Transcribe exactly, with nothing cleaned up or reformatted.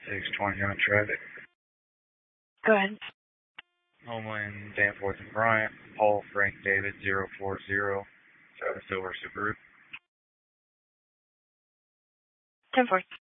six twenty on traffic. Go ahead. Homeland, Danforth and Bryant, Paul Frank David zero four zero, Silver Subaru. ten four.